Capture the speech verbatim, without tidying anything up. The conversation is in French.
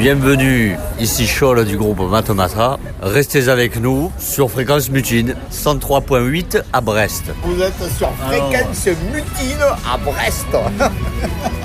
Bienvenue, ici Scholl du groupe Matamata. Restez avec nous sur Fréquence Mutine, cent trois virgule huit à Brest. Vous êtes sur Fréquence Mutine à Brest.